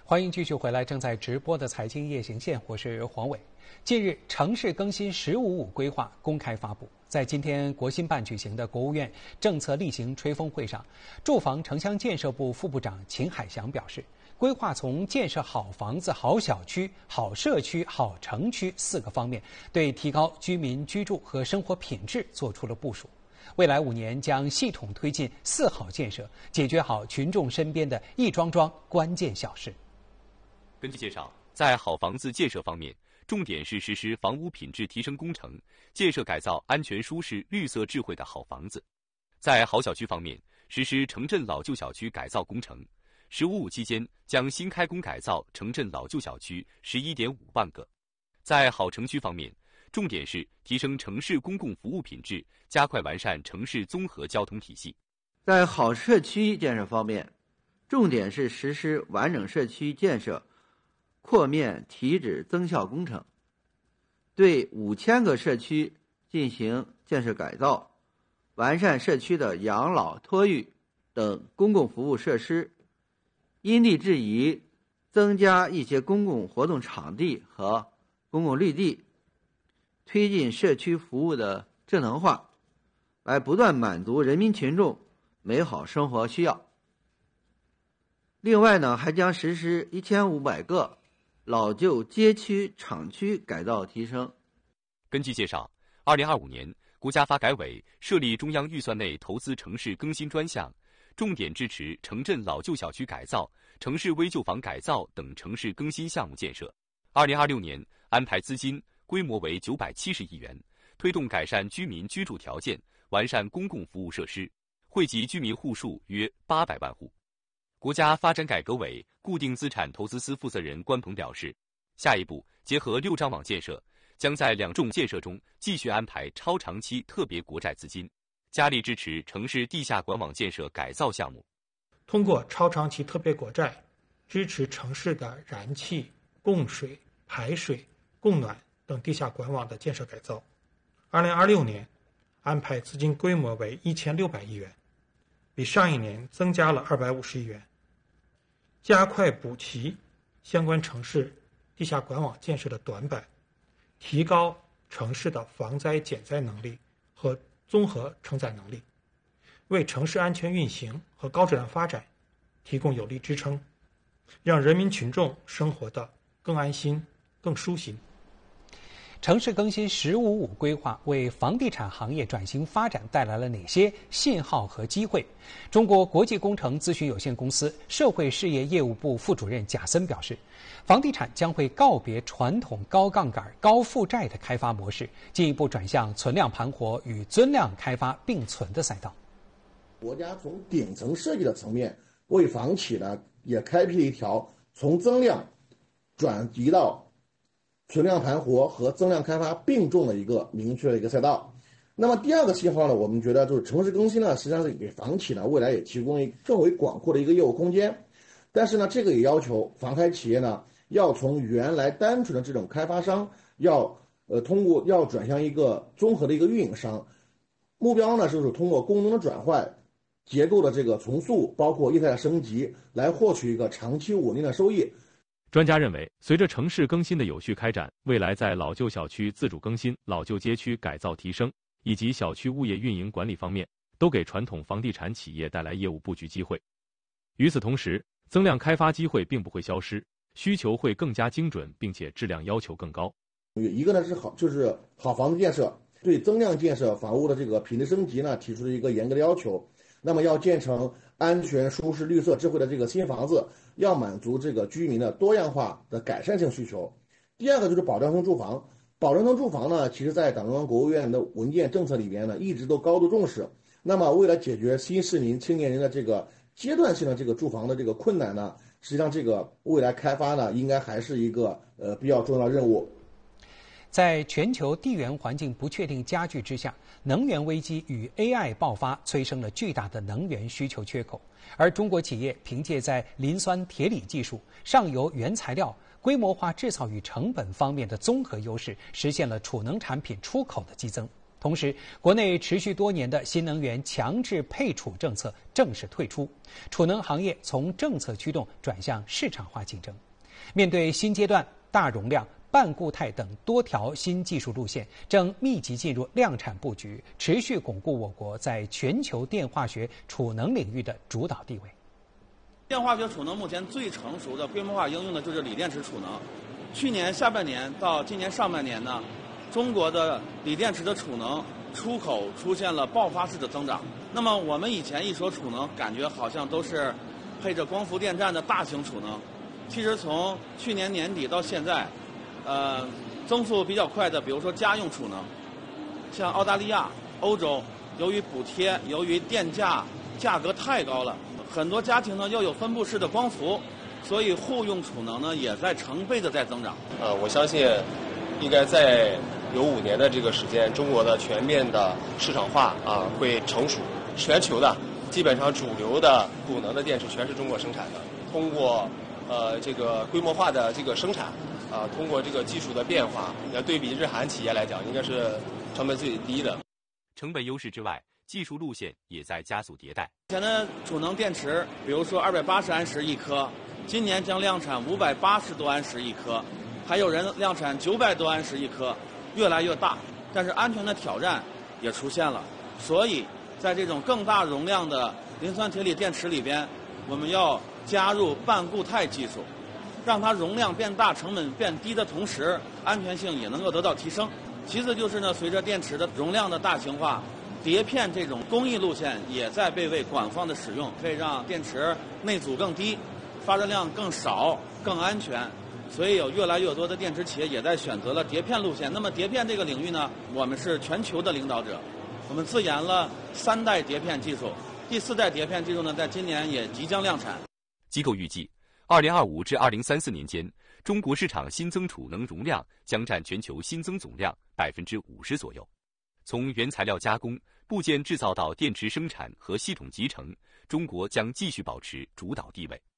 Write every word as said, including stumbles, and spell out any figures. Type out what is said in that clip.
欢迎继续回来，正在直播的财经夜行线，我是黄伟。近日，城市更新“十五五”规划公开发布。在今天国新办举行的国务院政策例行吹风会上，住房城乡建设部副部长秦海祥表示，规划从建设好房子、好小区、好社区、好城区四个方面，对提高居民居住和生活品质做出了部署。未来五年将系统推进“四好”建设，解决好群众身边的一桩桩关键小事。 根据介绍，在好房子建设方面，重点是实施房屋品质提升工程，建设改造安全舒适、绿色智慧的好房子；在好小区方面，实施城镇老旧小区改造工程。“十五五”期间将新开工改造城镇老旧小区 十一点五万个。在好城区方面，重点是提升城市公共服务品质，加快完善城市综合交通体系。 在好社区建设方面，重点是实施完整社区建设扩面提质增效工程，对五千个社区进行建设改造，完善社区的养老、托育等公共服务设施，因地制宜增加一些公共活动场地和公共绿地，推进社区服务的智能化，来不断满足人民群众美好生活需要。另外呢，还将实施一千五百个老旧街区、厂区改造提升。 根据介绍，二零二五年，国家发改委设立中央预算内投资城市更新专项，重点支持城镇老旧小区改造、城市危旧房改造等城市更新项目建设。二零二六年安排资金规模为九百七十亿元，推动改善居民居住条件，完善公共服务设施，惠及居民户数约八百万户。国家发展改革委固定资产投资司负责人关鹏表示，下一步结合六张网建设，将在两重建设中继续安排超长期特别国债资金，加力支持城市地下管网建设改造项目。 通过超长期特别国债，支持城市的燃气、供水、排水、供暖等地下管网的建设改造。二零二六年安排资金规模为一千六百亿元，比上一年增加了二百五十亿元。加快补齐相关城市地下管网建设的短板，提高城市的防灾减灾能力和综合承载能力，为城市安全运行和高质量发展提供有力支撑，让人民群众生活得更安心、更舒心。 城市更新“十五五”规划为房地产行业转型发展带来了哪些信号和机会？中国国际工程咨询有限公司社会事业业务部副主任贾森表示，房地产将会告别传统高杠杆、高负债的开发模式，进一步转向存量盘活与增量开发并存的赛道。 国家从顶层设计的层面，为房企呢也开辟了一条从增量转移到存量盘活和增量开发并重的一个明确的一个赛道。那么第二个信号呢，我们觉得就是城市更新呢，实际上是给房企呢未来也提供一更为广阔的一个业务空间。但是呢，这个也要求房开企业呢要从原来单纯的这种开发商，要呃通过要转向一个综合的一个运营商。目标呢就是通过功能的转换、结构的这个重塑，包括业态的升级，来获取一个长期稳定的收益。 专家认为，随着城市更新的有序开展，未来在老旧小区自主更新、老旧街区改造提升以及小区物业运营管理方面，都给传统房地产企业带来业务布局机会。与此同时，增量开发机会并不会消失，需求会更加精准，并且质量要求更高。 一个呢是好，就是好房子建设，对增量建设房屋的这个品质升级呢提出了一个严格的要求。那么要建成安全、舒适、绿色、智慧的这个新房子，要满足这个居民的多样化的改善性需求。第二个就是保障性住房，保障性住房呢，其实在党中央、国务院的文件政策里边呢，一直都高度重视。那么为了解决新市民、青年人的这个阶段性的这个住房的这个困难呢，实际上这个未来开发呢，应该还是一个呃比较重要的任务。 在全球地缘环境不确定加剧之下，能源危机与 A I 爆发催生了巨大的能源需求缺口，而中国企业凭借在磷酸铁锂技术、上游原材料、规模化制造与成本方面的综合优势，实现了储能产品出口的激增。 同时，国内持续多年的新能源强制配储政策正式退出，储能行业从政策驱动转向市场化竞争。面对新阶段大容量、半固态等多条新技术路线正密集进入量产布局，持续巩固我国在全球电化学储能领域的主导地位。 电化学储能目前最成熟的规模化应用的就是锂电池储能。去年下半年到今年上半年呢，中国的锂电池的储能出口出现了爆发式的增长。那么我们以前一说储能，感觉好像都是配着光伏电站的大型储能。其实从去年年底到现在，呃，增速比较快的，比如说家用储能，像澳大利亚、欧洲，由于补贴，由于电价价格太高了，很多家庭呢要有分布式的光伏，所以户用储能呢也在成倍的在增长。 呃，我相信应该在有五年的这个时间，中国的全面的市场化啊会成熟。全球的基本上主流的储能的电池全是中国生产的，通过呃这个规模化的这个生产啊，通过这个技术的变化，要对比日韩企业来讲，应该是成本最低的。 成本优势之外，技术路线也在加速迭代。 以前的储能电池，比如说二百八十安时一颗，今年将量产五百八十多安时一颗，还有人量产九百多安时一颗，越来越大。但是安全的挑战也出现了，所以在这种更大容量的磷酸铁锂电池里边，我们要加入半固态技术，让它容量变大、成本变低的同时，安全性也能够得到提升。其次就是呢，随着电池的容量的大型化，碟片这种工艺路线也在被为广泛的使用，可以让电池内阻更低，发热量更少、更安全。所以有越来越多的电池企业也在选择了碟片路线。那么碟片这个领域呢，我们是全球的领导者，我们自研了三代碟片技术，第四代碟片技术呢，在今年也即将量产。 机构预计，二零二五至二零三四年间，中国市场新增储能容量将占全球新增总量百分之五十左右。从原材料加工、部件制造到电池生产和系统集成，中国将继续保持主导地位。